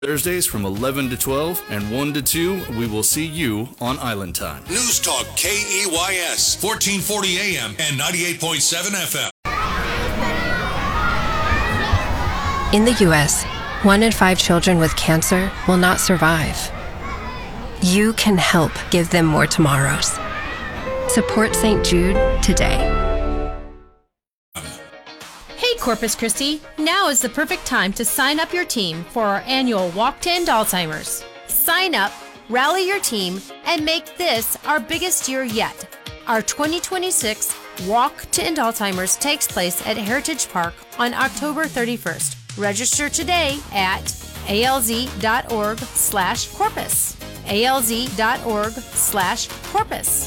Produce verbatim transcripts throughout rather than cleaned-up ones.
Thursdays from eleven to twelve and one to two, we will see you on Island Time. News Talk K E Y S, fourteen forty A M and ninety-eight point seven F M. In the U S, one in five children with cancer will not survive. You can help give them more tomorrows. Support Saint Jude today. Hey Corpus Christi, now is the perfect time to sign up your team for our annual Walk to End Alzheimer's. Sign up, rally your team, and make this our biggest year yet. Our twenty twenty-six Walk to End Alzheimer's takes place at Heritage Park on October thirty-first. Register today at alz.org slash corpus. alz.org slash corpus.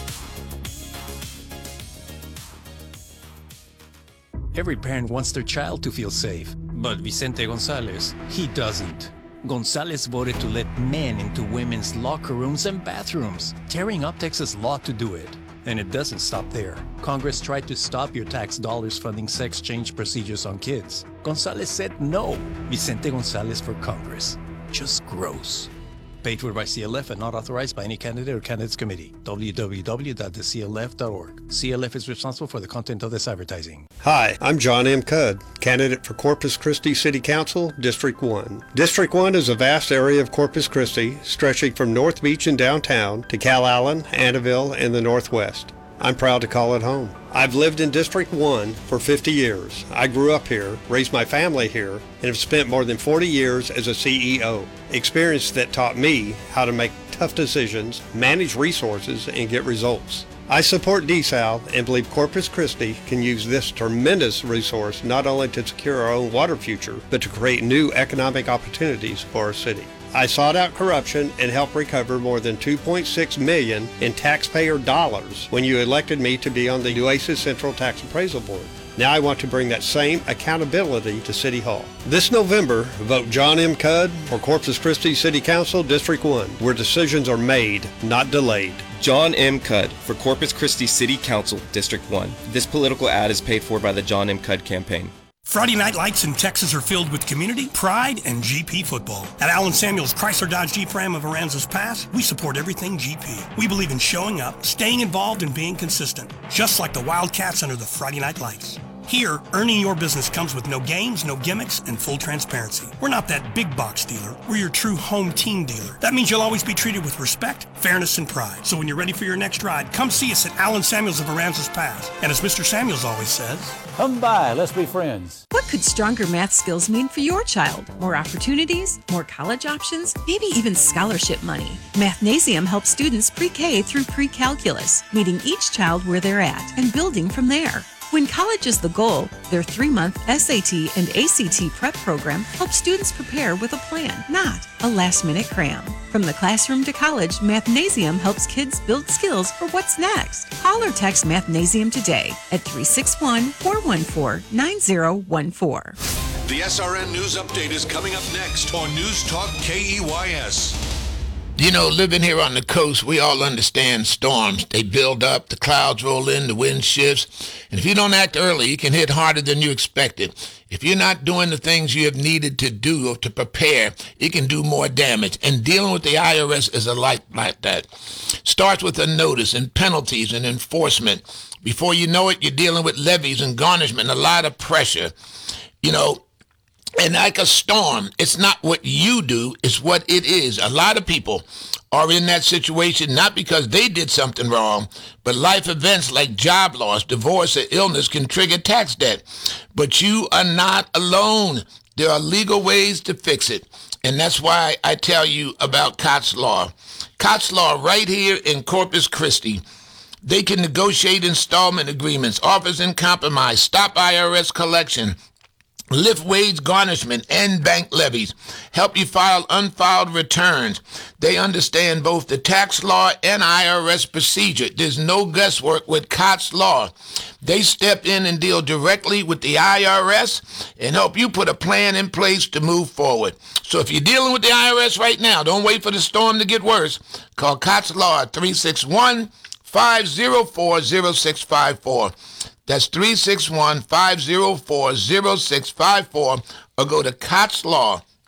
Every parent wants their child to feel safe, but Vicente Gonzalez, he doesn't. Gonzalez voted to let men into women's locker rooms and bathrooms, tearing up Texas law to do it. And it doesn't stop there. Congress tried to stop your tax dollars funding sex change procedures on kids. Gonzalez said no. Vicente Gonzalez for Congress. Just gross. Paid for by C L F and not authorized by any candidate or candidates committee. w w w dot the c l f dot org. C L F is responsible for the content of this advertising. Hi, I'm John M. Cudd, candidate for Corpus Christi City Council, District one. District one is a vast area of Corpus Christi stretching from North Beach and downtown to Calallen, Annaville, and the Northwest. I'm proud to call it home. I've lived in District one for fifty years. I grew up here, raised my family here, and have spent more than forty years as a C E O. Experience that taught me how to make tough decisions, manage resources, and get results. I support D S A L and believe Corpus Christi can use this tremendous resource not only to secure our own water future, but to create new economic opportunities for our city. I sought out corruption and helped recover more than two point six million dollars in taxpayer dollars when you elected me to be on the Oasis Central Tax Appraisal Board. Now I want to bring that same accountability to City Hall. This November, vote John M. Cudd for Corpus Christi City Council District one, where decisions are made, not delayed. John M. Cudd for Corpus Christi City Council District one. This political ad is paid for by the John M. Cudd campaign. Friday night lights in Texas are filled with community, pride, and G P football. At Allen Samuels Chrysler Dodge Jeep Ram of Aransas Pass, we support everything G P. We believe in showing up, staying involved, and being consistent, just like the Wildcats under the Friday night lights. Here, earning your business comes with no games, no gimmicks, and full transparency. We're not that big box dealer. We're your true home team dealer. That means you'll always be treated with respect, fairness, and pride. So when you're ready for your next ride, come see us at Allen Samuels of Aransas Pass. And as Mister Samuels always says, come by, let's be friends. What could stronger math skills mean for your child? More opportunities, more college options, maybe even scholarship money. Mathnasium helps students pre-K through pre-calculus, meeting each child where they're at and building from there. When college is the goal, their three-month S A T and A C T prep program helps students prepare with a plan, not a last-minute cram. From the classroom to college, Mathnasium helps kids build skills for what's next. Call or text Mathnasium today at three six one, four one four, nine zero one four. The S R N News Update is coming up next on News Talk K E Y S. You know, living here on the coast, we all understand storms. They build up, the clouds roll in, the wind shifts. And if you don't act early, you can hit harder than you expected. If you're not doing the things you have needed to do or to prepare, it can do more damage. And dealing with the I R S is a life like that. Starts with a notice and penalties and enforcement. Before you know it, you're dealing with levies and garnishment, a lot of pressure. You know, and like a storm, it's not what you do, it's what it is. A lot of people are in that situation not because they did something wrong, but life events like job loss, divorce, or illness can trigger tax debt. But you are not alone. There are legal ways to fix it. And that's why I tell you about Cots Law. Cots Law right here in Corpus Christi. They can negotiate installment agreements, offers in compromise, stop I R S collection, lift wage garnishment, and bank levies, help you file unfiled returns. They understand both the tax law and I R S procedure. There's no guesswork with Cots Law. They step in and deal directly with the I R S and help you put a plan in place to move forward. So if you're dealing with the I R S right now, don't wait for the storm to get worse. Call Cots Law at three six one, five zero four, zero six five four. That's three six one, five zero four, zero six five four, or go to cots law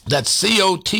That's C O T